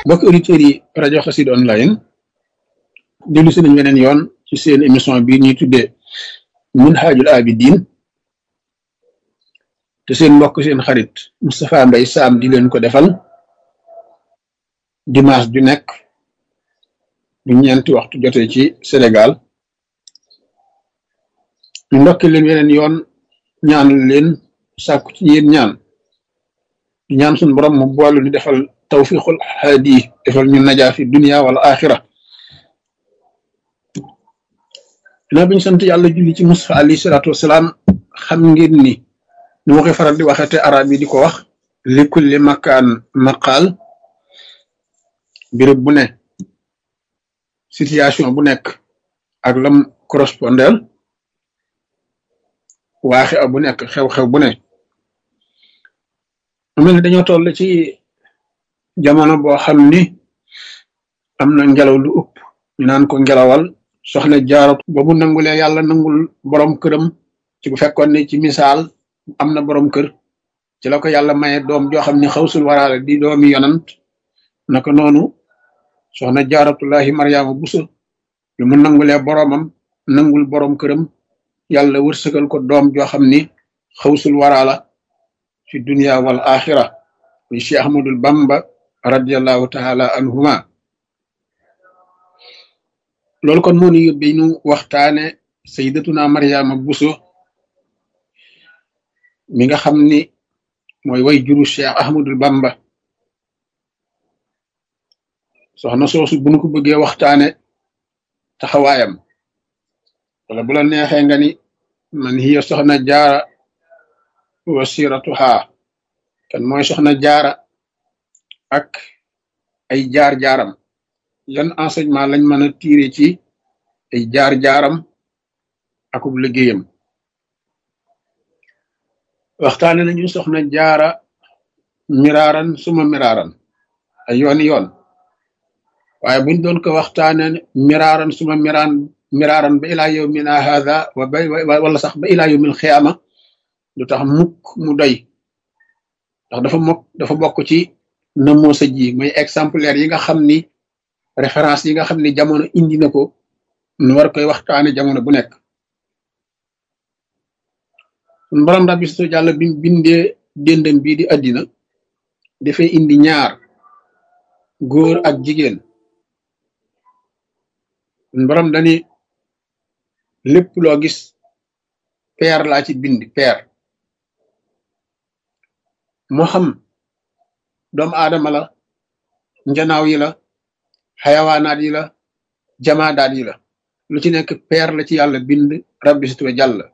mbokk auditeurs yi rajo Xassida online dellu si nañ weneen yoon ci seen émission bi ñuy tuddee Minhajul Abidin te seen mbokk seen xarit Moustapha Mbaye Sam di leen ko defal dimanche du nekk bu ñeenti waxtu jotee ci Sénégal ñu ndokki leen weneen yoon ñaanal leen sàkku ci yéen ñaan di ñaan suñu borom mu boolu ni defal tawfiqul haadi defal ñu najaa fi dunia wala axira dinaa bi ñu sant yàlla julli ci Mustafa alayhi salaatu wasalaam xam ngeen ni ñu ma koy faral di waxee te arab yi di ko wax li kulli makaan maqaal béréb bu ne situation bu nekk ak lam correspondel waaxe bu nekk xew-xew bu ne mu mel ni dañoo toll ci jamono boo xam ni am na ngelaw lu ëpp ñu naan ko ngelawal soxna Jaara ba mu nangulee yàlla nangul borom këram ci bu fekkoon ne ci misaal am na borom kër ci la ko yàlla maye doom joo xam ne xawsul waraale di doomi yonant naka noonu soxna Jaaratullahi Mariama Buso bi mu nangulee boromam nangul borom këram yàlla wërsëgal ko doom joo xam ni xawsul waraala fi dunia wal axira muy Cheikh Ahmadul Bamba radiallahu taala anhuma loolu kon moo ñu yóbbee ñu waxtaane sayyidatuna Mariama Buso mi nga xam ni mooy way juru Cheikh Ahmadul Bamba soxna soosu bu nu ko bëggee waxtaane taxawaayam wala bu la neexee nga ni man hiya soxna jaara wasiratuha kan mooy soxna jaara ak ay jaar-jaaram yan enseignement lañ mën a tiire ci ay jaar-jaaram akub liggéeyam waxtaane nañu soxna jaara miraaran suma miraaran ay yooni yoon waaye buñ doon ko waxtaane miraaran suma miraaran ba ilaa yawmina haada wala sax ba ilaa yawmil xiyaama du tax mukk mu doy ndax dafa bokk ci namoo ji muy exemplaire yi nga xam ni référence yi nga xam ni jamono indi na ko nu war koy waxtaane jamono bu nekk sun borom rabbi su jàlla bi bindee déndam bii di àddina dafay indi ñaar góor ak jigéen sun borom dani lépp loo gis peer laa ci bind peer moo xam doomu aadama la njanaaw yi la xayawaanaat yi la jamaadaat yi la lu ci nekk peer la ci yàlla bind rabbi su jàlla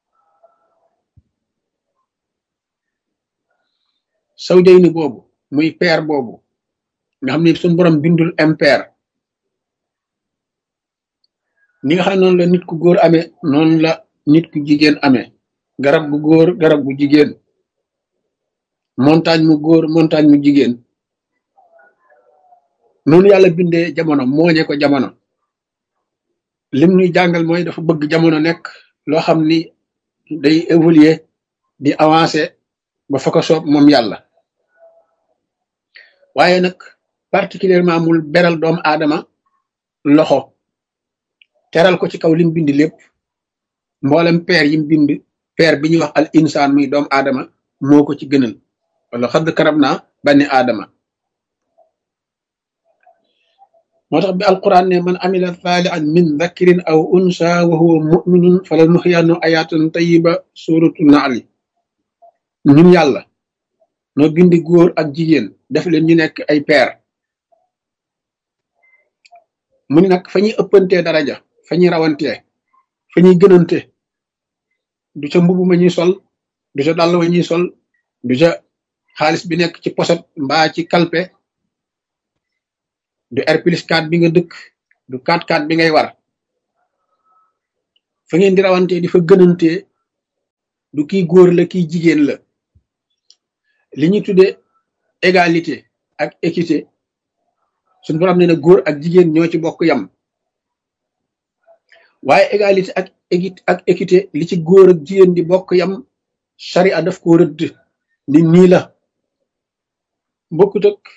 sawjayni boobu muy peer boobu nga xam ne suñu borom bindul impair ni nga xam ne noonu la nit ku góor amee noonu la nit ku jigéen amee garab gu góor garab gu jigéen montagne mu góor montagne mu jigéen noonu yàlla bindee jamono mooñe ko jamono lim ñuy jàngal mooy dafa bëgg jamono nekk loo xam ni day évoluer di avancer ba fa ko soob moom yàlla waaye nag particulièrement mul beral doomu aadama loxo teral ko ci kaw lim bind lépp mboolem peer yim bind peer bi ñuy wax al insaan muy doomu aadama moo ko ci gënal wala xadd karab naa bani aadama moo tax bi alquran ne man amila saalihan min dhakarin aw unsa wa huwa muminun fala nuxyannu ayatan tayiba suratu naali ñun yàlla noo bindi góor ak jigéen def leen ñu nekk ay peer mu ni nag fa ñuy ëppantee daraja fa ñuy rawantee fa ñuy gënante du ca mbubu ma ñuy sol du ca dàll ma ñuy sol du ca xaalis bi nekk ci poset mbaa ci kalpe du R+4 bi nga dëkk du 4x4 bi ngay war fa ngeen di rawantee di fa gënantee du kii góor la kii jigéen la li ñuy tuddee égalité ak équité suñu borom nee na góor ak jigéen ñoo ci bokk yam waaye égalité ak équité li ci góor ak jigéen di bokk yam charia daf ko rëdd ni nii la bokkut ak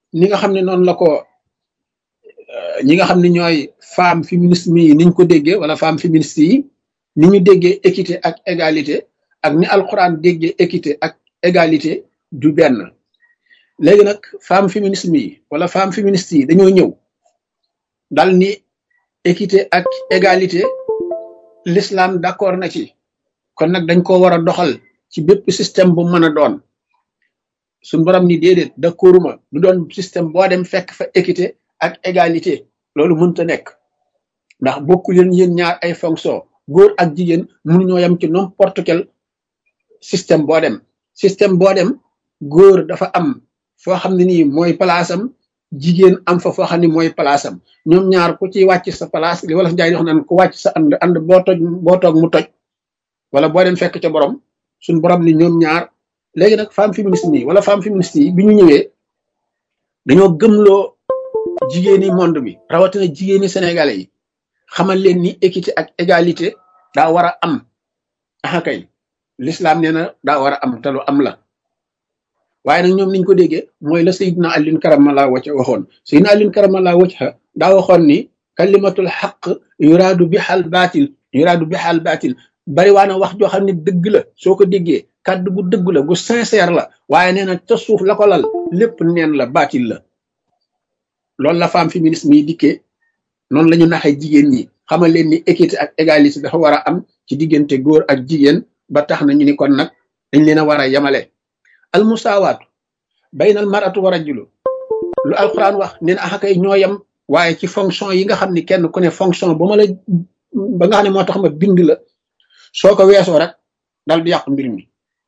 ni nga xam ne noonu la ko ñi nga xam ne ñooy femme féminisme yi niñ ko déggee wala femme féministe yi ni ñu déggee équité ak égalité ak ni alxuraan déggee équité ak égalité du benn. léegi nag femme féminisme yi wala femme féministe yi dañoo ñëw dal ni équité ak égalité l'islam d'accord na ci kon nag dañ ko war a doxal ci bépp système bu mën a doon suñ borom ni déedéet d'accorduma du doon système boo dem fekk fa équité ak égalité loolu mënta nekk ndax bokku leen yéen ñaar ay fonction góor ak jigéen mënuñoo yem ci n'importe quel système boo dem góor dafa am foo xam ne nii mooy palaasam jigéen am fa foo xam ne mooy palaasam ñoom ñaar ku ci wàcc sa place li wala njaay di wax naan ku wàcc sa ànd boo toog mu toj wala boo dem fekk ca borom suñ borom ni ñoom ñaar. léegi nag femme féministe yi wala femme féministe yi bi ñu ñëwee dañoo gëmloo jigéeni monde bi rawatina jigéeni sénégalais yi xamal leen ni équité ak égalité daa war a am kay l'islam nee na daa war a am te lu am la waaye nag ñoom niñ ko déggee mooy la Seydina Alioune karamallahu wajha waxoon Seydina Alioune karamallahu wajha daa waxoon ni kalimatul xaq yuraadu bixal baatil bari waa na wax joo xam ne dëgg la soo ko déggee kàddu gu dëgg la gu sincère la waaye nee na ca suuf la ko lal lépp neen la baatil la loolu la femme féministe mi dikkee noonu la ñu naxee jigéen ñi xamal leen ni équité ak égalité dafa war a am ci diggante góor ak jigéen ba tax na ñu ni kon nag dañ leen a war a yemale al musaawaatu bayna al maratu wa rajulu lu alquran wax nee na axakay ñoo yem waaye ci fonction yi nga xam ni kenn ku ne fonction ba nga xam ne moo tax ma bind la soo ko weesoo rek dal di yàq mbir mi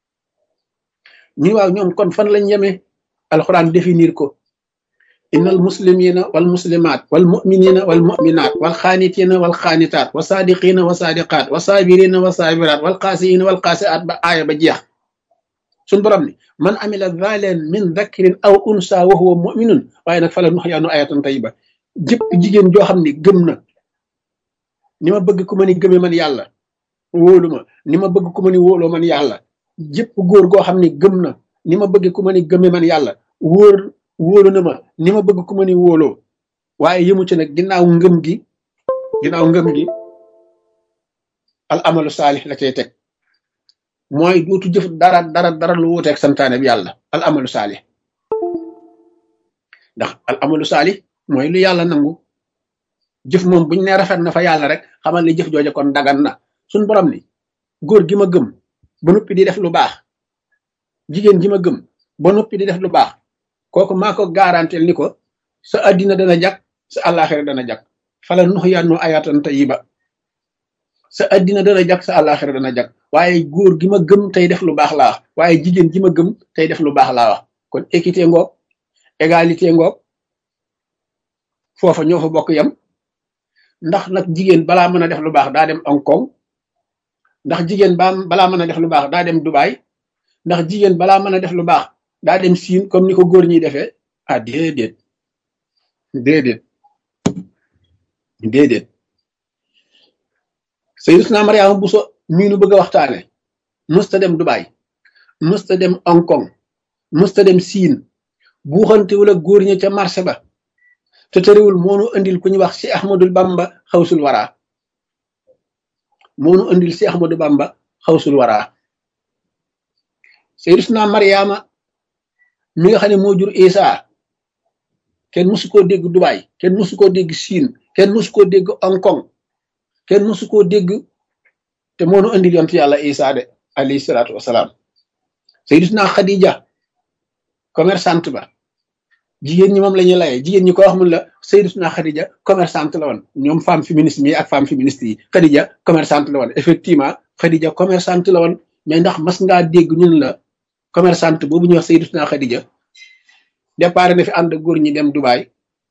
ñi waaw ñoom kon fan lañ yemee alquran définir ko innal muslimina wal muslimat wal muminina wal muminat wal xaanitina wal xaanitaat wa saadiqina wa saadiqaat wa saabirina wa saabiraat wal qaasiina wal qaasiaat ba aaya ba jeex suñ borom ni man amila zaliman min dhakarin aw unsa wa huwa muminun waaye nag fala nuxyaanu ayatan tayiba jëpp jigéen joo xam ni gëm na ni ma bëgg ku ma ni gëme man yàlla wóolu ma ni ma bëgg ku ma ni wóoloo man yàlla jëpp góor goo xam ni gëm na ni ma bëgg ku ma ni gëme man yàlla wóolu na ma ni ma bëgg ku ma ni wóoloo waaye yëmu ci nag ginnaaw ngëm gi al amalu saalih la cay teg mooy dootu jëf dara lu wuuteeg santaane bi yàlla al amalu saalih ndax al amalu saalih mooy lu yàlla nangu jëf moom buñ ne rafet na fa yàlla rek xamal ni jëf jooje kon dagan na suñ borom ni góor gi ma gëm ba noppi di def lu baax jigéen ji ma gëm ba noppi di def lu baax kooku maa ko garantel ni ko sa addina dana jag sa àllaaxira dana jag fala nuxyaanu ayatan tayiba sa addina dana jag sa àllaaxira dana jag waaye góor gi ma gëm tey def lu baax laa wax waaye jigéen ji ma gëm tey def lu baax laa wax kon équité ngoog égalité ngoog foofa ñoo fa bokk yam ndax nag jigéen balaa mën a def lu baax daa dem Hong Kong ndax jigéen balaa mën a def lu baax daa dem Dubaï ndax jigéen balaa mën a def lu baax daa dem Siin comme ni ko góor ñi defee ah déedéet Sayyidatuna Mariama Bousso mii nu bëgg a waxtaane musta dem Dubaï musta dem Hong Kong musta dem Siin buuxantewul ak góor ñi ca marché ba te terewul moonu andil ku ñu wax si Ahmadul Bamba xawsul waraa Sayyidatuna Mariama mi nga xam ne moo jur Isa kenn musu koo dégg Dubaï kenn musu koo dégg Siin kenn musu koo dégg Hong Kong kenn musu koo dégg te moonu andil yonent yàlla Isa de alayhi salaatu wasalaam Sayyidatuna Khadija commerçante ba jigéen ñi moom la ñuy layee jigéen ñi ko wax mun la Sayyidatuna Khadija commerçante la woon ñoom femme féministe yi ak femme féministe yi Khadija commerçante la woon effectivement Khadija commerçante la woon mais ndax mas ngaa dégg ñun la commerçante boobu ñuy wax Sayyidatuna Khadija départ na fi ànd ak góor ñi dem Dubaï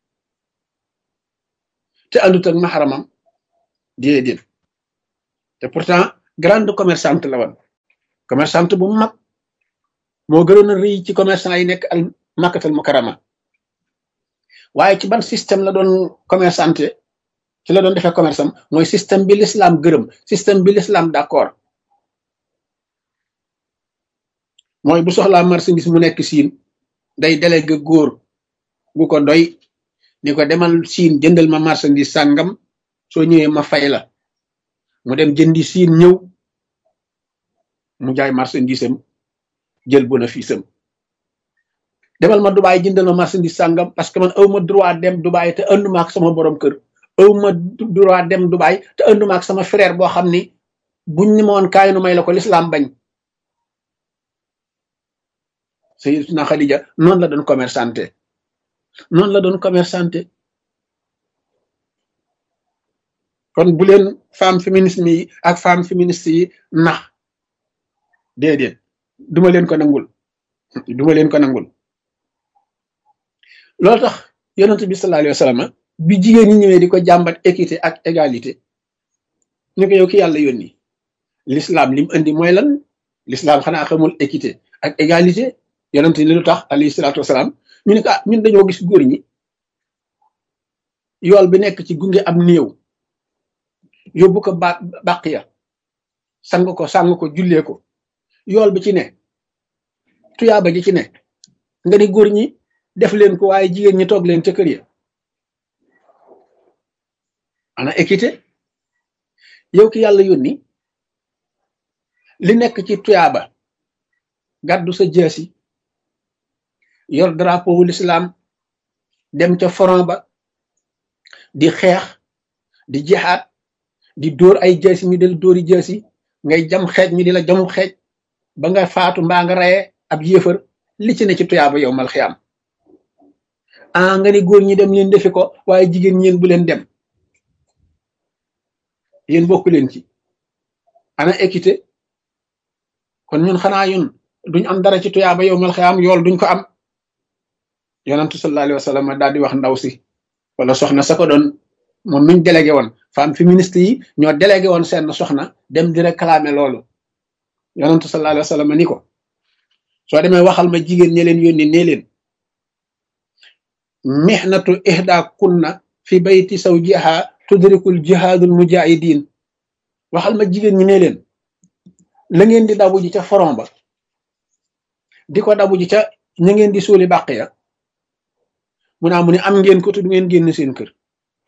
te àndut ak maxaramam déedéet te pourtant grande commerçante la woon commerçante bu mag moo gënoon a rëy ci commerçant yi nekk al Makkatal Mukarrama waaye ci ban système la doon commerçante ci la doon defee commerce am mooy système bi l'islam gërëm système bi l'islam d'accord mooy bu soxlaa marchandise mu nekk Siin day délégué góor gu ko doy ni ko demal siin jëndal ma marchandise sàngam soo ñëwee ma fay la mu dem jëndi siin ñëw mu jaay marchandise am jël bénéfice am demal ma Dubaay jëndal ma marchandise sàngam parce que man awma droit dem Dubaay te anduma ak sama borom kër awma droit dem Dubaay te anduma ak sama frère boo xam ni buñ ni ma woon kaay nu may la ko l'islam bañ. Sayyidatuna Khadija noonu la doon commerçante noonu la doon commerçante kon bu leen femme féminisme yi ak femme féministe yi nax déedéet duma leen ko nangul duma leen ko nangul loolu tax yonent bi sallallahu alayhi wa sallam bi jigéen ñi ñëwee di ko jàmbat équité ak égalité ñu ko yow ki yàlla yónni l'islam lim indi mooy lan l'islam xanaa xamul équité ak égalité yonent li lu tax alayhi salaatu wasalaam ñu ne ko ñun dañoo gis góor ñi yool bi nekk ci gunge am néew yóbbu ko bàq ya sang ko jullee ko yool bi ci ne tuyaaba ji ci ne nga ni góor ñi def leen ko waaye jigéen ñi toog leen ca kër ya ana équité yow ki yàlla yónni li nekk ci tuyaaba gàddu sa jeesi yor drapeau wu l'islam dem ca front ba di xeex di jihaad di dóor ay jeesi ñu del dóori jeesi ngay jam xeej ñu di la jamu xeej ba nga faatu mbaa nga rayee ab yéefar li ci ne ci tuyaaba yow mal xiyaam nga ni góor ñi dem leen defi ko waaye jigéen ñeen bu leen dem yéen bokku leen ci ana équité kon ñun xanaa yun duñ am dara ci tuyaaba yow mal xiyaam yool duñ ko am yonantu sallallahu alayhi wa sallam daal di wax ndaw si wala soxna sa ko doon moom miñ délégué woon femme féministe yi ñoo délégué woon seen soxna dem di réclamer loolu yonantu sallallahu alayhi wa sallam ni ko soo demee waxal ma jigéen ñi leen yónni nee leen mihnatu ihda kunna fi bayti zawjiha tudrikul jihadul mujahidin waxal ma jigéen ñi nee leen la ngeen di dabu ji ca front ba di ko dabu ji ca ña ngeen di suuli bàq ya mu naa mu ne am ngeen ko te du ngeen génn seen kër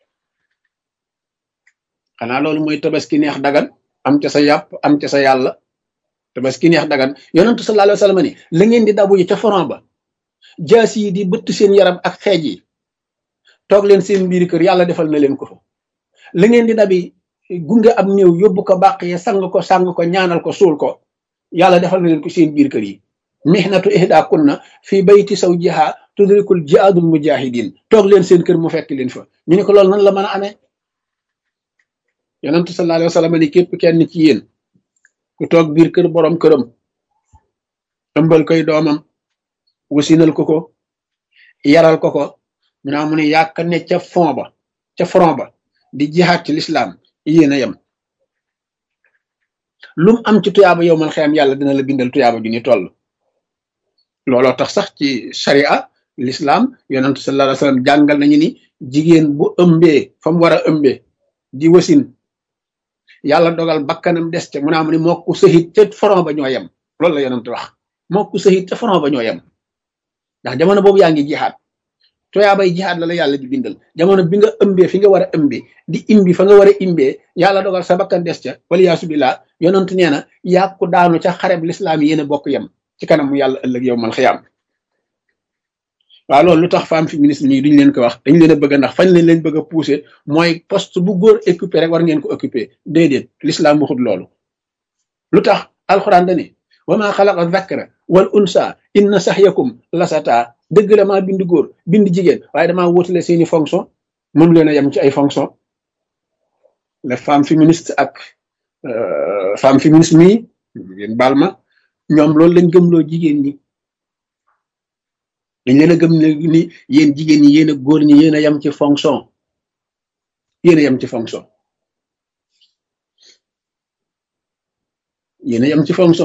xanaa loolu mooy tabaski neex dagan am ca sa yàpp am ca sa yàlla tabaski neex dagan yonentu sallallahu alayhi wa sallam ni la ngeen di dabu ji ca front ba jaas yi di bëtt seen yaram ak xeej yi toog leen seen biir kër yàlla defal na leen ko fa la ngeen di dabi gunge am néew yóbbu ko bàq yi sang ko ñaanal ko suul ko yàlla defal na leen ko seen biir kër yi mihnatu ihda kunna fi bayti zawjiha tudrikul jihadul mujahidin toog leen seen kër mu fekk leen fa ñu ne ko loolu nan la mën a amee yonentu sallallahu alayhi wa sallam ni képp kenn ci yéen ku toog biir kër borom këram ëmbal koy doomam wasinal ko yaral ko mu naa mu ne yàq ne ca front ba di jihaad ci l'islam yéen a yem lum am ci tuyaaba yow man xeyam yàlla dina la bindal tuyaaba ju ni toll looloo tax sax ci sharia l'islam yonentu sallallahu alayhi wa sallam jàngal nañu ni jigéen bu ëmbee fa mu war a ëmbee di wasin yàlla dogal bakkanam des ca mu naa mu ne moo ku sahit ca front ba ñoo yem loolu la yonentu wax moo ku sahit ca front ba ñoo yem ndax jamono boobu yaa ngi jihaad tuyaabay jihaad la yàlla di bindal jamono bi nga ëmbee fi nga war a ëmbee di imbi fa nga war a imbee yàlla dogal sa bakkan des ca wala yaasu billah yonentu nee na yàqu daanu ca xareb l'islam yéen a bokk yem ci kanamu yàlla ëllëg yow mal xiyaam waaw loolu lu tax femme féministe ñi duñ leen ko wax dañ leen a bëgg ndax fañ leen bëgg a pousser mooy poste bu góor occupé rek war ngeen ko occupé déedéet l'islam waxut loolu lu tax alxuraan dani wa ma xalaqa dhakara wal unsa inna sahyakum lasata dëgg la maa bind góor bind jigéen waaye damaa wóotale seeni fonction mënu leen a yem ci ay fonction les femmes féministes ak femme féministe mii ngeen baal ma ñoom loolu lañ gëmloo jigéen ñi dañ leen a gëm ni yéen jigéen ñi yéen a góor ñi yéen a yem ci fonction yéen a yem ci fonction yéen a yem ci fonction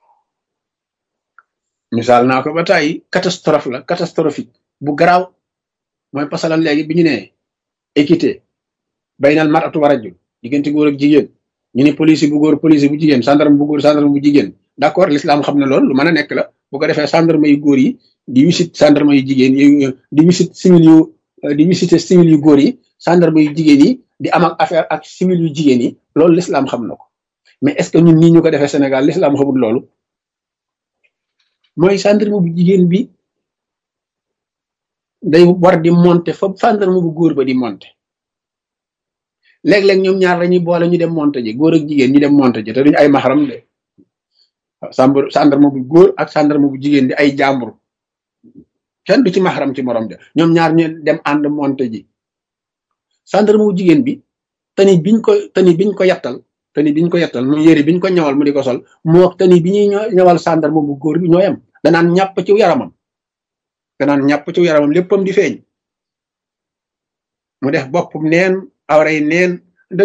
misaal naa ko ba tey catastrophe la catastrophique bu garaaw mooy pasalan léegi bi ñu ne équité baynal mar'atu wa rajul diggante góor ak jigéen ñu ne police bu góor police bu jigéen gendarme bu góor gendarme bu jigéen d'accord l'islam xam na loolu lu mën a nekk la bu ko defee gendarme yu góor yi di visite gendarme yu jigéen yi di visite di visite civil yu góor yi gendarme yu jigéen yi di am ak affaire ak civil yu jigéen yi loolu l'islam xam na ko mais est ce que ñun nii ñu ko defee Sénégal l'islam xamul loolu mooy gendarme bu jigéen bi day war di monter fa gendarme bu góor ba di monter léeg-léeg ñoom ñaar dañuy boole ñu dem monter ji góor ak jigéen ñu dem monter ji te duñu ay maxaram de gendarme bu góor ak gendarme bu jigéen di ay jàmbur kenn du ci maxaram ci morom de ñoom ñaar ñu dem ànd monter ji gendarme bu jigéen bi tani biñ ko yattal mu yëri biñ ko ñawal mu di ko sol moo tani bi ñuy ñawal gendarme bu góor bi ñoo yem danaan ñàpp ci yaramam léppam di feeñ mu def boppum neen awray neen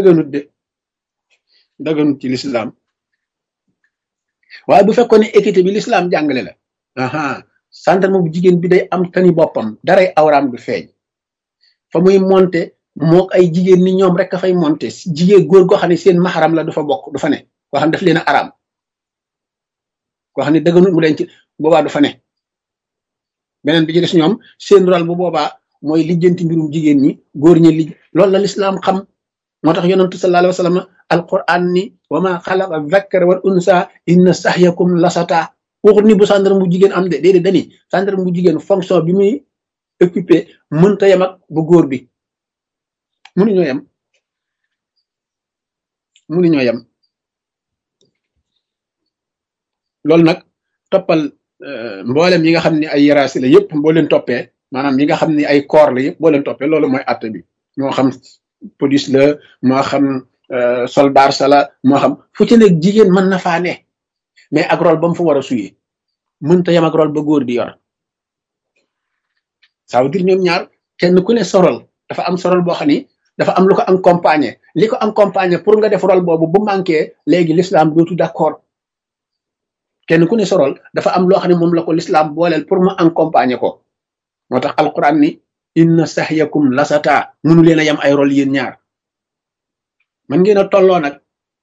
dëgganut ci l'islam waaye bu fekkoon ne équité bi l'islam jàngale la gendarme bu jigéen bi day am tani boppam daray awraam du feeñ fa muy monter moo ay jigéen ni ñoom rek a fay monter jigéen góor goo xam ne seen maxaram la du fa bokk du fa ne koo xam ne daf leen a araam koo xam ne dëgganut mu denc boobaa du fa ne beneen bi ci des ñoom seen rôle bu boobaa mooy lijjanti mbirum jigéen ñi góor ñi loolu la l'islam xam moo tax yonentu sallallahu alayhi wa sallam alquran ni wa ma xalaqa dhakara wal unsa inna sahyakum lasata waxut ni bu gendarme bu jigéen am de déedéet dani gendarme bu jigéen fonction bi muy occupé mënta yem ak bu góor bi mënuñoo yem loolu nag toppal mboolem yi nga xam ne ay yaraasi la yëpp boo leen toppee maanaam yi nga xam ne ay corps la yëpp boo leen toppee loolu mooy àtte bi moo xam police la moo xam soldat sa la moo xam fu ci nekk jigéen mën na faa ne mais ak rôle ba mu fa war a suyee mënta yem ak rôle ba góor di yor ça veut dire ñoom ñaar kenn ku ne sorol dafa am sorol boo xam ni dafa am lu ko accompagner li ko accompagner pour nga def rôle boobu bu manqué léegi l'islam dootu d'accord kenn ku ne sorol dafa am loo xam ne moom la ko l'islam booleel pour mu accompagner ko moo tax alquran ni inna sahyakum lasata mënu leen a yem ay rôle yéen ñaar man ngeen a tolloo nag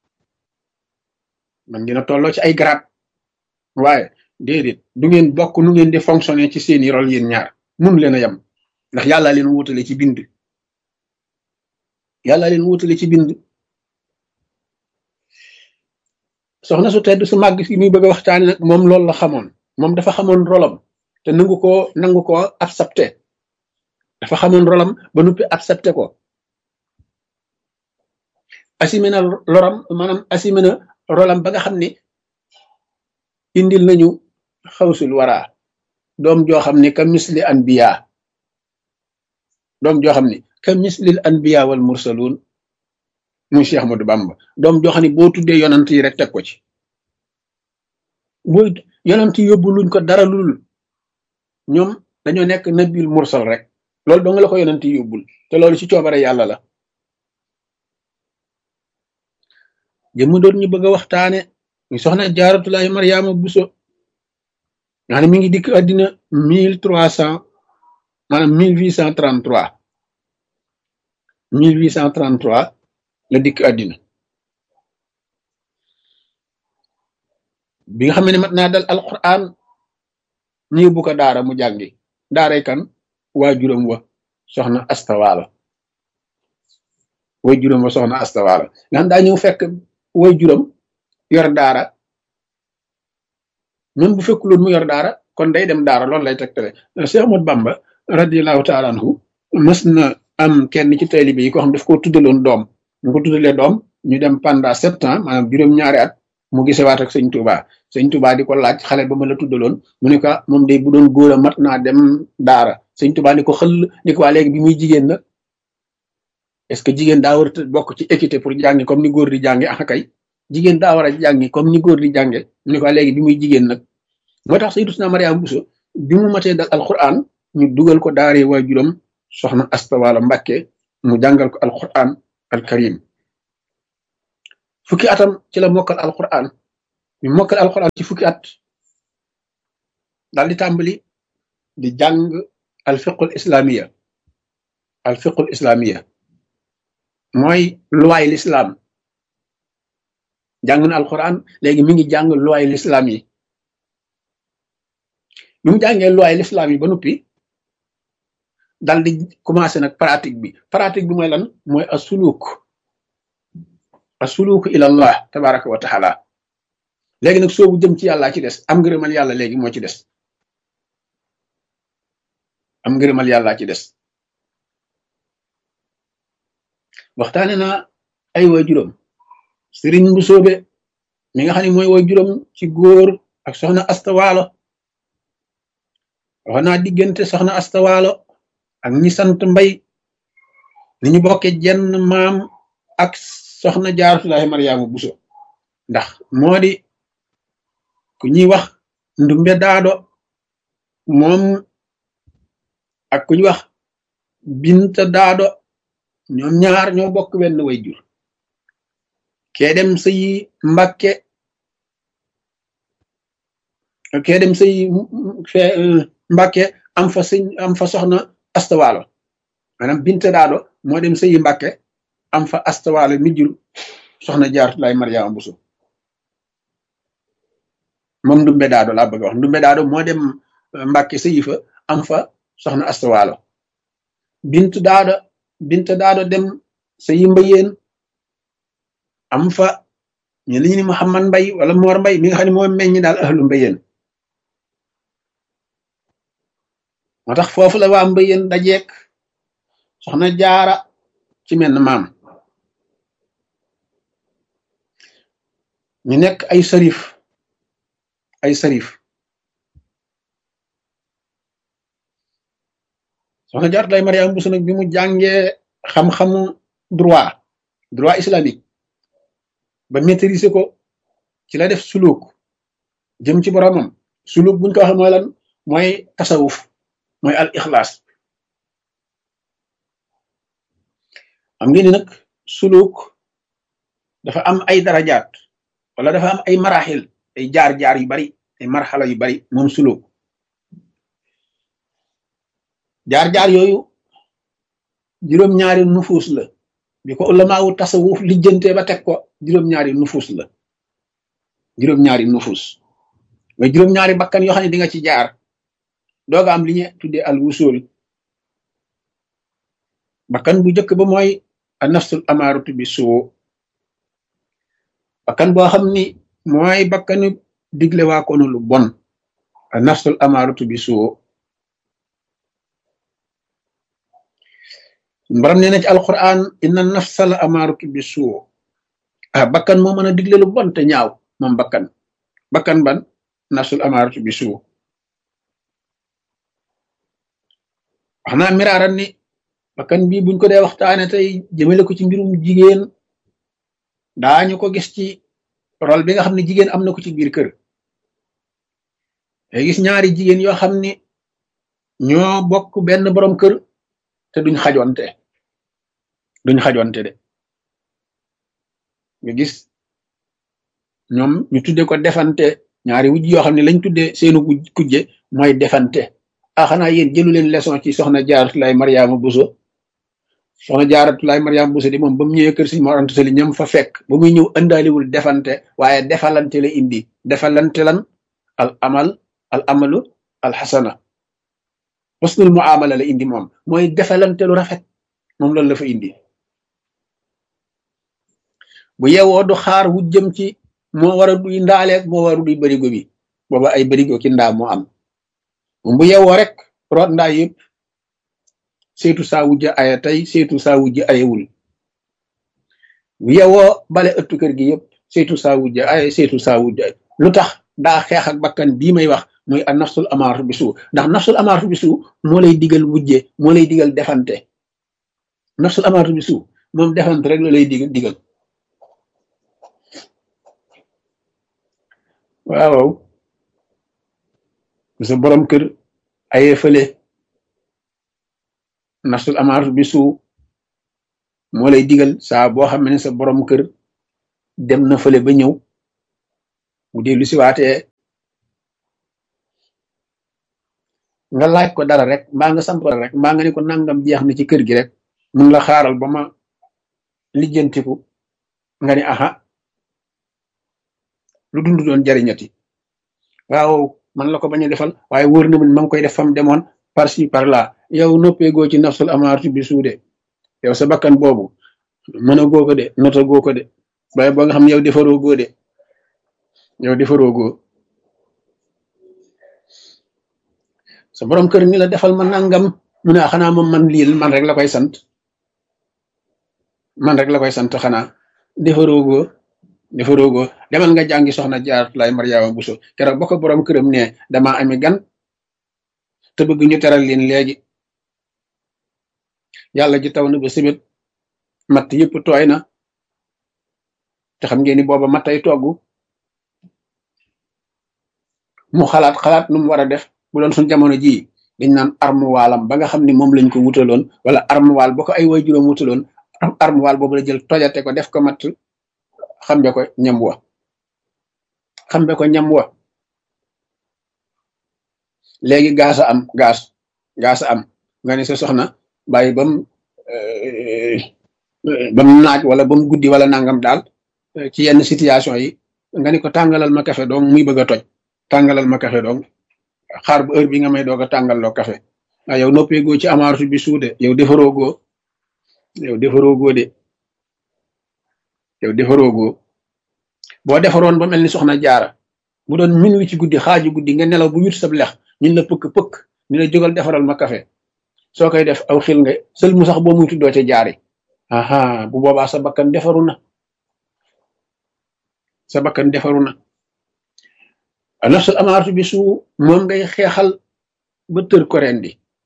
man ngeen a tolloo ci ay grade waaye déedéet du ngeen bokk nu ngeen di fonctionner ci seeni rôle yéen ñaar mënu leen a yem ndax yàlla leen wutale ci bind soxna su tedd su màgg si muy bëgg a waxtaane nag moom loolu la xamoon moom dafa xamoon rolam te nangu ko accepté dafa xamoon rolam ba noppi accepté ko assumé na loram maanaam assumé na rolam ba nga xam ni indil nañu xawsul wara doom joo xam ni ka misli anbiya doom joo xam ni ka mislil anbiya wal mursalun muy Cheikh Ahmadou Bamba doom joo xam ne boo tuddee yonant yi rek teg ko ci boo yonant yi yóbbu luñ ko dara lul ñoom dañoo nekk nabil mursal rek loolu dong la ko yonant yi yóbbul te loolu ci coobare yàlla la jëmu doon ñu bëgg a waxtaane ñu soxna Jaaratulaay Mariama Buso nga xam ne mi ngi dikk àddina 1833 la dikk àddina bi nga xam ne mat naa dal alquran ñu yóbbu ko daara mu jàngi daaray kan waajuram wa soxna astawaala waajuram wa soxna astawaala nga xam daa ñëw fekk waajuram yor daara même bu fekkuloon mu yor daara kon day dem daara loolu lay tegtale Cheikh Ahmadou Bamba radiyallahu taala anhu mës na am kenn ci taalibe yi ko xam daf ko tuddaloon doom mu ko tuddalee doom ñu dem pendant 7 ans maanaam juróom-ñaari at mu gisewaat ak sëñ Touba di ko laaj xale ba ma la tuddaloon mu ne ko moom day bu doon góor a mat naa dem daara sëñ Touba ni ko xëll ni ko waa léegi bi muy jigéen nag est-ce que jigéen daa war a bokk ci équité pour jàngi comme ni góor di jànge ah kay jigéen daa war a jàngi comme ni góor di jànge mu ne ko waa léegi bi muy jigéen nag moo tax Sayyidatuna Mariama Bousso bi mu matee dal alquran ñu dugal ko daaree waajuram soxna Astawaala Mbàkke mu jàngal ko alquran alkarim fukki atam ci la mokkal alquran ñu mokkal alquran ci fukki at daal di tàmbali di jàng alfiqul islamiya mooy luwaay l'islam jàng na alquran léegi mi ngi jàng luwaay l'islam yi bi mu jàngee loi l'islam yi ba noppi dal di commencé nag pratique bi mooy lan mooy asuluuk ilallah tabaraka wa taala léegi nag soobu jëm ci yàlla ci des am ngërëmal yàlla léegi moo ci des am ngërëmal yàlla ci des waxtaane na ay waajuram sëriñ bu soobe mi nga xam ne mooy waajuram ci góor ak soxna astawaalo wax naa diggante soxna astawaalo ak ñi sant mbay ni ñu bokke jenn maam ak soxna jaaratullahi maryaama buso ndax moo di ku ñuy wax ndumbe daado moom ak ku ñuy wax binta daado ñoom ñaar ñoo bokk wenn way jur kee dem sëyi mbakke kee dem sëyi mbakke am fa soxna astawaalo maanaam binta daado moo dem sëyi mbakke am fa astawaalo mi jur soxna jaaratullahi maryaama buso moom ndumbe daado laa bëgg a wax ndumbe daado moo dem mbakke sëyi fa am fa soxna astawaalo binta daado dem sëyi mbayeen am fa ñu li ñu ni Muhammad Mbay wala Moor Mbay mi nga xam ne moo meññi daal ahlu mbayeen moo tax foofu la waa mbayeen dajeek soxna jaara ci menn maam ñu nekk ay sarif soxna jaaratullahi maryaama buso nag bi mu jàngee xam-xamu droit islamique ba maîtriser ko ci la def suluk jëm ci boromam suluk buñ ko waxee mooy lan mooy tasawuf mooy al ixlaas am ngeen ni nag suluk dafa am ay darajaat wala dafa am ay maraxil ay jaar-jaar yu bari ay marxala yu bari moom suluk jaar-jaar yooyu juróom-ñaari nufuus la bi ko ulamaawu tasawuf lijjante ba teg ko juróom-ñaari nufuus la juróom-ñaari nufuus mais juróom-ñaari bakkan yoo xam ne di nga ci jaar dooga am li ñu tuddee al wusul bakkan bu njëkk ba mooy a nafsul amaaratu bi suu bakkan boo xam ni mooy bakkanu digle waa koonu lu bon a nafsul amaaratu bi suu mbaram nee na ci alquran inna nafsa la amaaratu bi suu bakkan moo mën a digle lu bon te ñaaw moom bakkan ban nafsul amaaratu bi suu wax naa miraaran ni bakkan bii buñ ko dee waxtaane tey jëmale ko ci mbirum jigéen daañu ko gis ci rôle bi nga xam ne jigéen am na ko ci biir kër day gis ñaari jigéen yoo xam ni ñoo bokk benn borom kër te duñ xajonte de nga gis ñoom ñu tudde ko defante ñaari wujj yoo xam ne lañ tudde seenu kujje mooy defante xanaa yéen jëlu leen leçon ci soxna jaaratullahi maryaama buso soxna jaaratullahi maryaama buso di moom ba mu ñëwee kër Sëriñ Mor Anta Sali ñam fa fekk ba muy ñëw ëndaaliwul defante waaye defalante la indi defalante lan al amalu al xasana husnul muamala la indi moom mooy defalante lu rafet moom loolu la fa indi bu yeewoo du xaar wu jëm ci moo war a duy ndaaleeg moo war a duy barigo bi booba ay barigo ki ndaa moo am moom bu yeewoo rek root ndaa yëpp seetu saa wujja aya tey seetu saa wujja ayewul bu yeewoo bale ëttu kër gi yëpp seetu saa wujja aya seetu saa wujja ay lu tax daa xeex ak bakkan bii may wax mooy a nafsul amaaratu bi suu ndax nafsul amaaratu bi suu moo lay digal wujje moo lay digal defante nafsul amaaratu bi suu moom defante rek la lay digal waaw sa borom kër ayee fële nafsul amaaratu bi suu moo lay digal saa boo xam ne sa borom kër dem na fële ba ñëw bu dee lu si waatee nga laaj ko dara rek mbaa nga sant dara rek mbaa nga ne ko nangam jeex na ci kër gi rek mun la xaaral ba ma lijjantiku nga ni aha lu dund doon jariñati waaw man la ko bañ a defal waaye wóor na ma ngi koy def fam demoon par ci par là yow noppeegoo ci nafsul amaaratu bi suude yow sa bakkan boobu mën a goo ko de nota goo ko de waaye boo nga xam ne yow defaroo goo de yow defaroo goo sa borom kër ni la defal ma nangam mu ne xanaa moom man lii man rek la koy sant man rek la koy sant xanaa defaroo goo defaroo goo demal nga jàngi soxna jaar lay Mariama Buso keroog ba ko borom këram ne damaa ami gan te bëgg ñu teral leen léegi yàlla ji taw na ba sibit matt yëpp tooy na te xam ngeen ni booba mattay togg mu xalaat nu mu war a def bu doon suñ jamono ji dañ naan armuwaalam ba nga xam ni moom lañ ko wutaloon wala armuwaal ba ko ay waajuram wutaloon armuwaal boobu la jël tojate ko def ko matt xambe ko ñam wa xambe ko ñam wa léegi gaasa am gaasa am nga ne sa soxna bàyyi bam naaj wala bam guddi wala nangam daal ci yenn situation yi nga ni ko tàngalal ma café doom muy bëgg a toj tàngalal ma café doom xaar bu heure bi nga may doog a tàngalloo café ah yow noppeegoo ci amaaratu bi suude yow defaroo goo yow defaroo goo de yow defaroo goo boo defaroon ba mel ni soxna jaara bu doon minuit ci guddi xaaju guddi nga nelaw bu wit sab lex ñun la pëkk ñu la jógal defaral ma café soo koy def aw xil nga sël mu sax boo muy tuddoo ca jaari aha bu boobaa sa bakkan defaru na sa bakkan defaru na nafsul amaaratu bi suu moom ngay xeexal ba tër ko rendi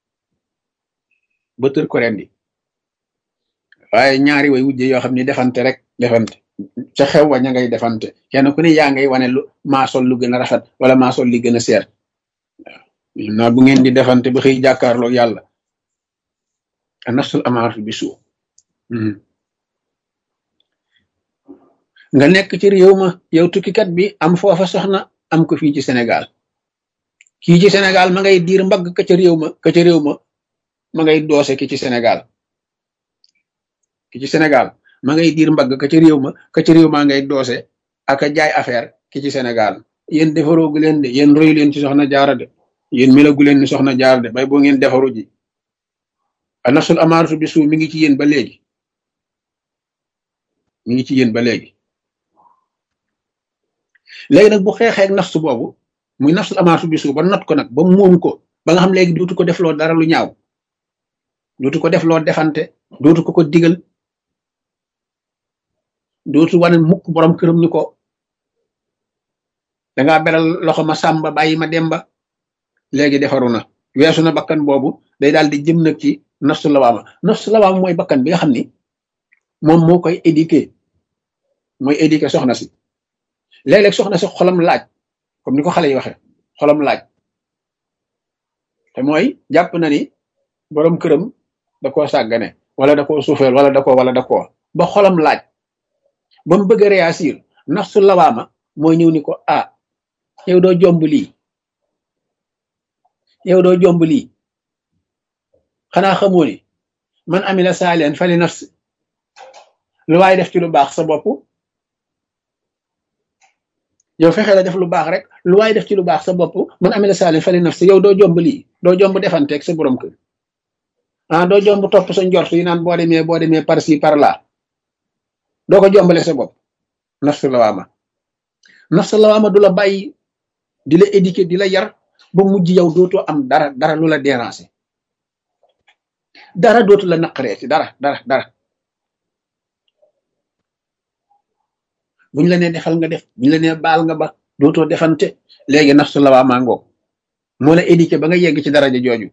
ba tër ko rendi waaye ñaari way wujje yoo xam ni defante rek defante ca xew wa ña ngay defante kenn ku ne yaa ngay wane lu maa sol lu gën a rafet wala maa sol li gën a seer waaw naa bu ngeen di defante ba xëy jàkkaarloo yàlla nafsul amaaratu bi suu nga nekk ci réew ma yow tukkikat bi am foofa soxna am ko fii ci Sénégal kii ci Sénégal ma ngay diir mbagg ka ca réew ma ma ngay doose ki ci Sénégal ki ci Sénégal ma ngay diir mbagg ka ca réew ma ka ca réew maa ngay doose ak a jaay affaire ki ci Sénégal yéen defaroogu leen de yéen royu leen ci soxna jaara de yéen melagu leen ni soxna jaara de bay boo ngeen defaru ji a nafsul amaaratu bi suu mi ngi ci yéen ba léegi mi ngi ci yéen ba léegi léegi nag bu xeexeek nafsu boobu muy nafsul amaaratu bi suu ba not ko nag ba moom ko ba nga xam léegi dootu ko def loo dara lu ñaaw dootu ko def loo defante dootu ko digal dootu wane mukk borom këram ni ko dangaa beral loxo ma sàmba bàyyi ma demba léegi defaru na weesu na bakkan boobu day daal di jëm nag ci nafsu lawaama mooy bakkan bi nga xam ni moom moo koy éduquer soxna si léeg-léeg soxna si xolam laaj comme ni ko xale yi waxe xolam laaj te mooy jàpp na ni borom këram da koo sàggane wala da koo suufeel wala da koo ba xolam laaj ba mu bëgg a réagir nafsu lawaama mooy ñëw ni ko ah yow doo jomb lii xanaa xamoo ni man amila saalihan fali nafsi lu waay def ci lu baax sa bopp yow fexe la def lu baax rek lu waay def ci lu baax sa bopp man amila saalihan fali nafsi yow doo jomb lii doo jomb defanteeg sa borom kër doo jomb topp sa njort yi naan boo demee par ci par là doo ko jombale sa bopp nafsu lawaama du la bàyyi di la éduquer di la yar ba mujj yow dootoo am dara lu la déranger dara dootu la naqaree ci dara buñ la nee defal nga def buñ la nee baal nga ba dootoo defante léegi nafsu lawaama ngoog moo la éduquer ba nga yegg ci daraja jooju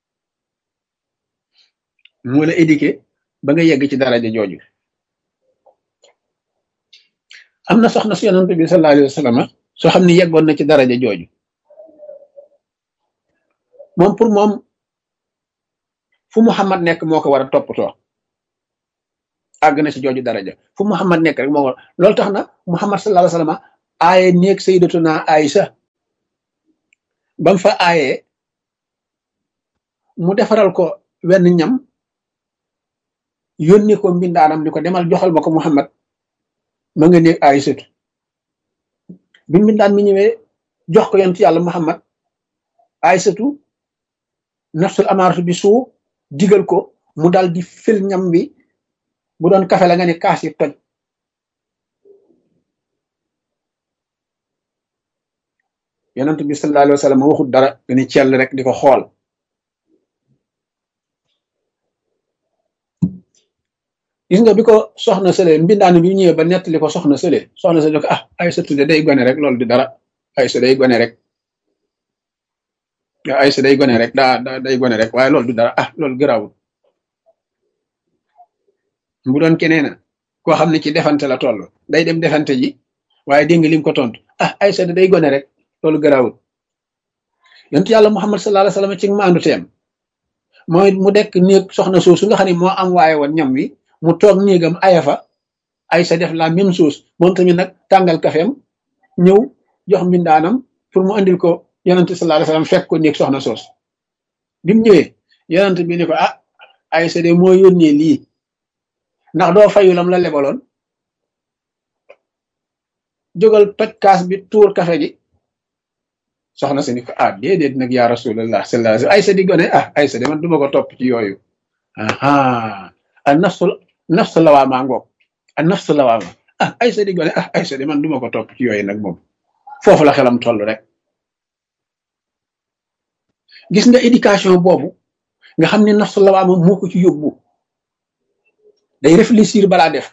am na soxna si yonent bi sallallahu alayhi wa sallam soo xam ni yeggoon na ci daraja jooju moom pour moom fu Muhammad nekk moo ko war a toppatoo àgg na ci jooju daraja fu Muhammad nekk rek moo ko loolu tax na Muhammad sallallahu alayhi wa sallam aaye néeg sayyidatuna Aïcha bam fa aayee mu defaral ko wenn ñam yónni ko mbindaanam ni ko demal joxal ma ko Muhammad ma nga néeg Aïchatu bi mbindaan mi ñëwee jox ko yonent yàlla Muhammad Aysatu nafsul amaaratu bi suu digal ko mu dal di fil ñam wi bu doon kafe la nga ne kaas yi toj yonent bi sallallahu alayhi wa sallam waxut dara dañuy cell rek di ko xool gis nga bi ko soxna sële mbindaan bi ñëwee ba nettali ko soxna sële ko ah Aysatu de day gone rek loolu di dara Aysa day gone rek Aysa day gone rek day gone rek waaye loolu du dara ah loolu gëraawul bu doon keneen koo xam ne ci defante la toll day dem defante ji waaye dégg nga lim ko tontu ah Aysa day gone rek loolu gëraawul yonent yàlla Muhammad sallallahu alayhi wa sallam ci maandu teem mooy mu dekk néeg soxna soosu nga xam ne moo am waaye woon ñam wi mu toog néegam ayafa Aysa def la même chose moom tamit nag tàngal kafeem ñëw jox mbindaanam pour mu andil ko yonent sallallahu alayhi wa sallam fekk ko néeg soxna soos bi mu ñëwee yonent bi ne ko ah Aysa de moo yónnee lii ndax doo fayulam la lebaloon jógal toj kaas bi tuur kafe gi soxna si ni ko ah déedéet nag yaa rasulallah sallallahu alayhi wa sallam Aysa di gone ah Aysa de man duma ko topp ci yooyu aha a nafsu lawaama ngoog a nafsu lawaama ah Aysa di gone ah Aysa de man duma ko topp ci yooyu nag moom foofu la xelam toll rek gis nga éducation boobu nga xam ne nafsu lawaama moo ko ci yóbbu day réfléchir balaa def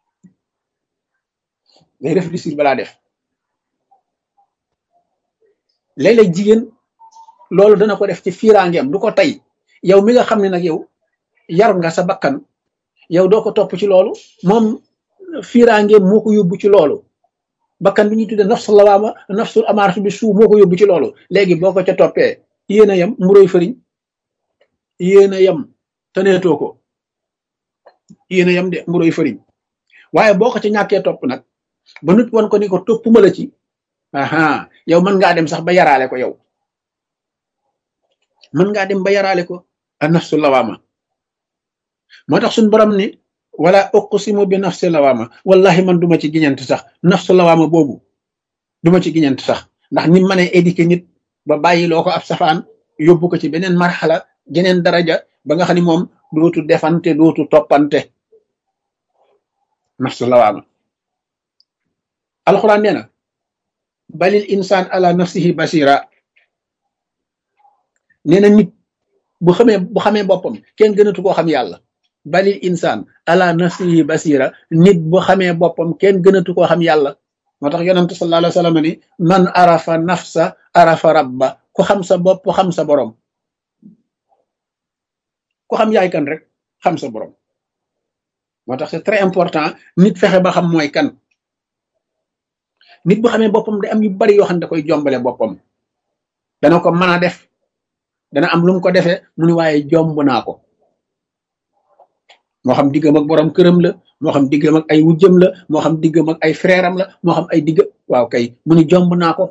léeg-léeg jigéen loolu dana ko def ci fiiraangeem du ko tey yow mi nga xam ne nag yow yar nga sa bakkan yow doo ko topp ci loolu moom fiiraangeem moo ko yóbbu ci loolu bakkan bi ñuy tudde nafsul lawaama nafsul amaaratu bi suu moo ko yóbbu ci loolu léegi boo ko ca toppee yéen a yem mburoy fëriñ yéen a yem taneetoo ko yéen a yem de mburoy fëriñ waaye boo ko ca ñàkkee topp nag ba nit wan ko ni ko toppuma la ci aha yow mën ngaa dem sax ba yaraale ko yow mën ngaa dem ba yaraale ko a nafsul lawaama moo tax suñ borom ni wala uqsimu bi nafsi lawaama wallahi man duma ci giñant sax nafsu lawaama boobu duma ci giñant sax ndax ni mënee éduquer nit ba bàyyi loo ko ab safaan yóbbu ko ci beneen marxala geneen daraja ba nga xam ne moom dootu defante dootu toppante nafsu lawaama alxuraan nee na balil insaan ala nafsihi basira nee na nit bu xamee boppam kenn gënatu koo xam yàlla balil insaan ala nafsihi basira nit bu xamee boppam kenn gënatu koo xam yàlla moo tax yonent sallallahu alayhi wa sallam ni man arafa nafsa arafa rabba ku xam sa bopp xam sa borom ku xam yaay kan rek xam sa borom moo tax c'est très important nit fexe ba xam mooy kan nit bu xamee boppam day am yu bari yoo xam ne da koy jombale boppam dana ko mën a def dana am lu mu ko defee mu ni waaye jomb naa ko moo xam diggam ak borom këram la moo xam diggam ak ay wujjam la moo xam diggam ak ay frère am la moo xam ay digg waaw kay mu ni jomb naa ko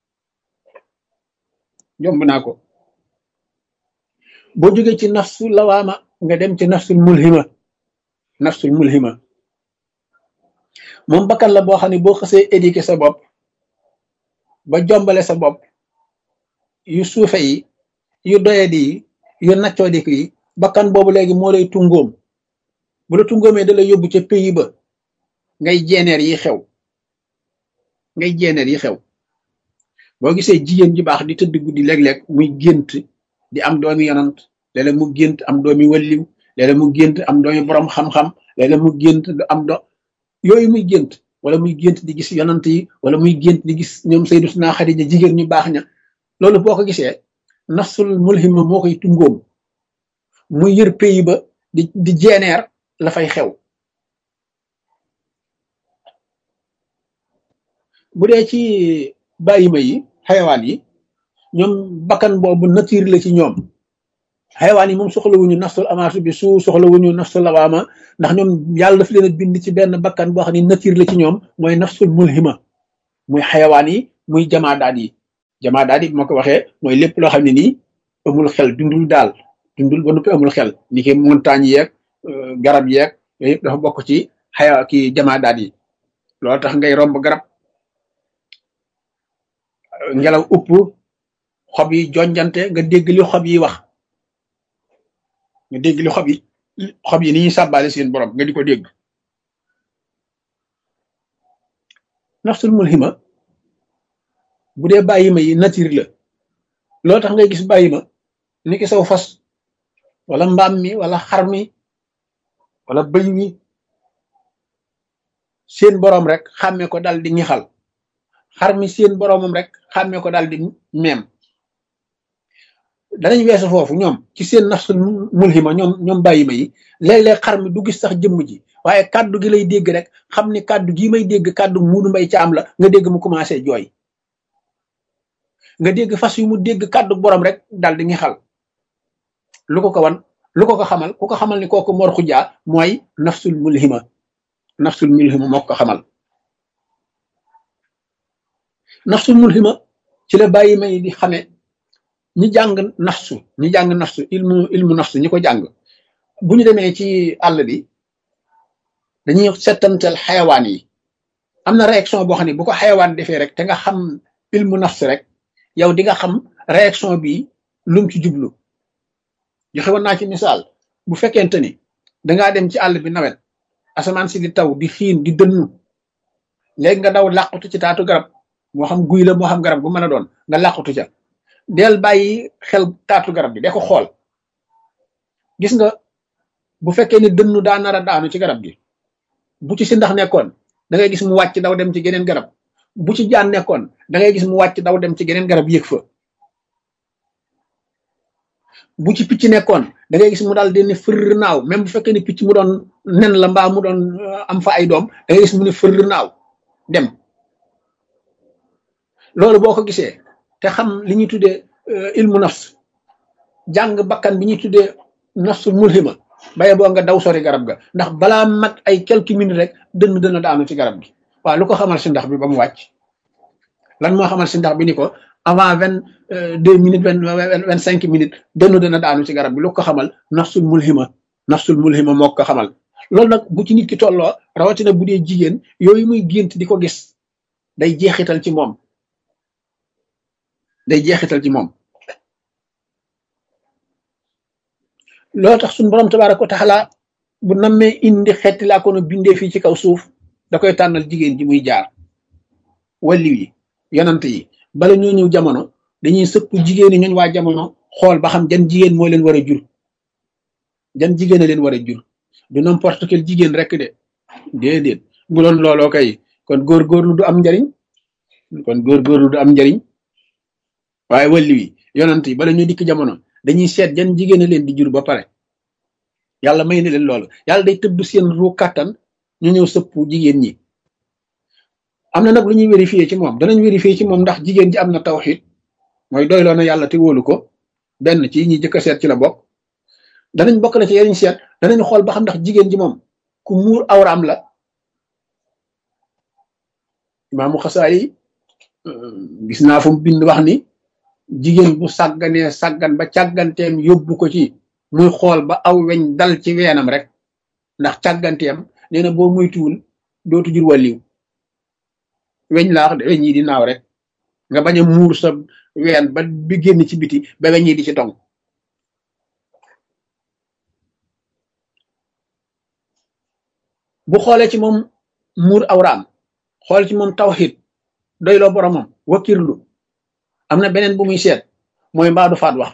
boo jógee ci nafsu lawaama nga dem ci nafsul mulhima moom bakkan la boo xam ne boo xasee éduquer sa bopp ba jombale sa bopp yu suufe yi yu doyadi yi yu naccoodiku yi bakkan boobu léegi moo lay tungoom bu la tungoomee da lay yóbbu ca pays ba ngay jeeneer yi xew boo gisee jigéen ji baax di tëdd guddi léeg-léeg muy gént di am doomi yonant léeg-léeg mu gént am doomi walliw léeg-léeg mu gént am doomi borom xam-xam léeg-léeg mu gént am yooyu muy gént wala muy gént di gis yonant yi wala muy gént di gis ñoom Sayyidatuna Xadija jigéen ñu baax ña loolu boo ko gisee nafsul mulhima moo koy tungoom muy yër pays ba di jeeneer la fay xew bu dee ci bàyyima yi xayawaan yi ñoom bakkan boobu nature la ci ñoom xayawaan yi moom soxlawuñu nafsul amaaratu bi suu soxlawuñu nafsul lawaama ndax ñoom yàlla daf leen a bind ci benn bakkan boo xam ne nature la ci ñoom mooy nafsul mulhima muy xayawaan yi muy jamaadaat yi bu ma ko waxee mooy lépp loo xam ne nii amul xel dundul ba noppi amul xel ni ki montagne yeeg garab yeeg yooyu yëpp dafa bokk ci jamaadaat yi loolu tax ngay romb garab ngelaw upp xob yi jonjante nga dégg li xob yi wax nga dégg li xob yi ni ñuy sàbbaale seen borom nga di ko dégg. nafsul mulhima bu dee bàyyi ma yi nature la loo tax ngay gis bàyyi ma ni ki saw fas wala mbaam mi wala xar mi wala bëy wi seen borom rek xàmmee ko dal di ñixal xar mi seen boromam rek xàmmee ko dal di meem. danañ weesu foofu ñoom ci seen nafsul mulhima ñoom bàyyi ma yi léeg-léeg xar mi du gis sax jëmm ji waaye kàddu gi lay dégg rek xam ni kàddu gii may dégg kàddu Muudu Mbay Caam la nga dégg mu commencé jooy nga dégg fas yu mu dégg kàddu borom rek dal di ñixal lu ko wan lu ko xamal ku ko xamal ni kooku Mor Xujaa mooy nafsul mulhima moo ko xamal. nafsul mulhima ci la bàyyi may di xame ñi jàng nafsu ilmu nafsu ñi ko jàng bu ñu demee ci àll bi dañuy settantal xayawaan yi am na réaction boo xam ne bu ko xayawaan defee rek te nga xam ilmu nafsu rek yow di nga xam réaction bi lum ci jublu. joxe woon naa ci misaal bu fekkente ni dangaa dem ci àll bi nawet asamaan si di taw di xiin di dënnu léegi nga daw làqutu ci taatu garab moo xam guy la moo xam garab bu mën a doon nga làqutu ca del bàyyi xel taatu garab bi de ko xool gis nga bu fekkee ni dënnu daa nar a daanu ci garab gi bu ci si ndax nekkoon da ngay gis mu wàcc daw dem ci geneen garab bu ci jaan nekkoon da ngay gis mu wàcc daw dem ci geneen garab yéeg fa bu ci picc nekkoon da ngay gis mu daal di ne fër naaw même bu fekkee ni picc mu doon nen la mbaa mu doon am fa ay doom da ngay gis mu ne fër naaw dem. loolu boo ko gisee te xam li ñuy tuddee ilmu nafs jàng bakkan bi ñuy tuddee nafsul mulhima baye boo nga daw sori garab ga ndax balaa mat ay quelques minutes rek dana daanu ci garab gi. waaw lu ko xamal si ndax bi ba mu wàcc lan moo xamal si ndax bi ni ko avant 22 minutes 25 minutes dana daanu ci garab bi lu ko xamal nafsul mulhima moo ko xamal. loolu nag bu ci nit ki tolloo rawatina bu dee jigéen yooyu muy gént di ko gis day jeexital ci moom. loolu tax suñu borom tabaaraka wa taala bu nammee indi xeeti laa ko no bindee fii ci kaw suuf da koy tànnal jigéen ji muy jaar. walliw yi yonant yi bala ñoo ñëw jamono dañuy sëpp jigéen yi ñooñ waa jamono xool ba xam jan jigéen moo leen war a jur jan jigéen a leen war a jur du n'importe quel jigéen rek de déedéet bu doon looloo kay kon góorgóorlu du am njariñ waaye walliw yi yonant yi bala ñoo dikk jamono dañuy seet jan jigéen a leen di jur ba pare yàlla may na leen loolu yàlla day tëbb seen ruu kàttan ñu ñëw sëpp jigéen ñi. am na nag lu ñuy vérifier ci moom danañ vérifier ci moom ndax jigéen ji am na tawxiid mooy doyloo na yàlla te wóolu ko benn ci ñi jëkk a seet ci la bokk. danañ bokk na ci yeneen seet danañ xool ba xam ndax jigéen ji moom ku muur awraam la. Imaamu Xasaali gis naa fu mu bind wax ni jigéen bu sàgganee sàggan ba càgganteem yóbbu ko ci muy xool ba aw weñ dal ci weenam rek ndax càgganteem nee na boo moytuwul dootu jur wàlliw weñ laa wax de weñ yi di naaw rek nga bañ a muur sa ween ba bi génn ci biti ba weñ yi di ci tong. bu xoolee ci moom muur awraam xool ci moom tawxiid doyloo boromam wakkirlu am na beneen bu muy seet mooy mbaa du faat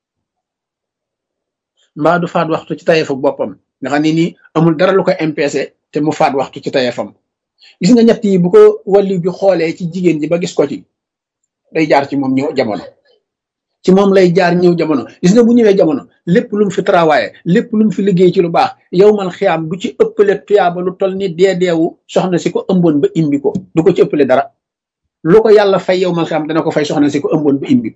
waxtu ci tayeefu boppam nga xam ne nii amul dara lu ko empêché te mu faat waxtu ci tayeefam. gis nga ñett yi bu ko wàllu bi xoolee ci jigéen ji ba gis ko ci day jaar ci moom ñëw jamono ci moom lay jaar ñëw jamono gis nga bu ñëwee jamono lépp lu mu fi travaillé lépp lu mu fi liggéey ci lu baax yow man xiyaam du ci ëppale tuyaaba lu toll ni deewu soxna si ko ëmboon ba imbi ko du ko ci ëppale dara lu ko yàlla fay yow man xiyaam dana ko fay soxna si ko ëmboon ba imbi ko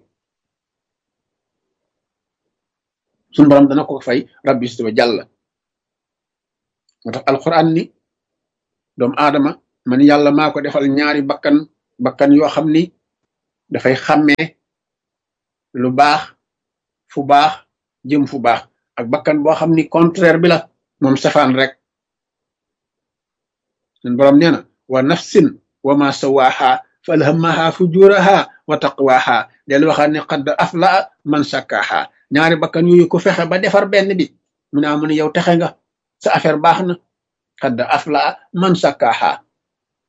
suñu borom dana ko fay rabbi si ba jàll. moo tax alquran ni doomu aadama man yàlla maa ko defal ñaari bakkan yoo xam ni dafay xàmmee lu baax fu baax jëm fu baax ak bakkan boo xam ni contraire bi la moom safaan rek. suñu borom nee na wa nafsin wa ma sawaaha falhamaha fujuraha wa taqwaha del waxaat ne qad afla man sakkaha ñaari bakkan yooyu ku fexe ba defar benn bi mu ne yow texe nga sa affaire baax na qad afla man sakkaha